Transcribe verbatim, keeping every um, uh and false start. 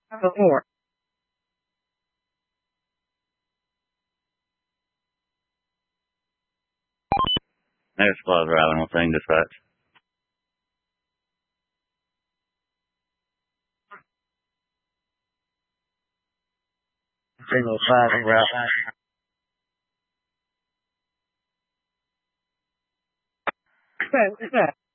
Four. There's Cloud Riding with thing dispatch. Single five route. What's that?